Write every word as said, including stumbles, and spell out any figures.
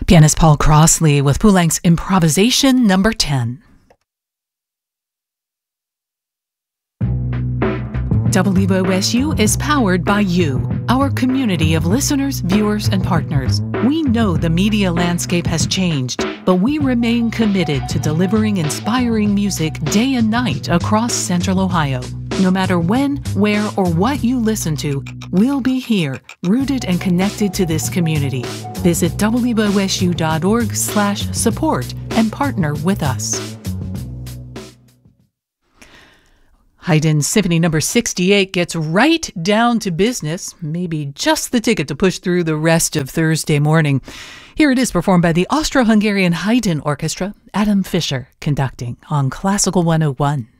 Pianist Paul Crossley with Poulenc's Improvisation Number ten. W O S U is powered by you, our community of listeners, viewers, and partners. We know the media landscape has changed, but we remain committed to delivering inspiring music day and night across Central Ohio. No matter when, where, or what you listen to, we'll be here, rooted and connected to this community. Visit W O S U dot org slash support and partner with us. Haydn Symphony Number sixty-eight gets right down to business, maybe just the ticket to push through the rest of Thursday morning. Here it is, performed by the Austro-Hungarian Haydn Orchestra, Adam Fischer conducting on Classical one oh one.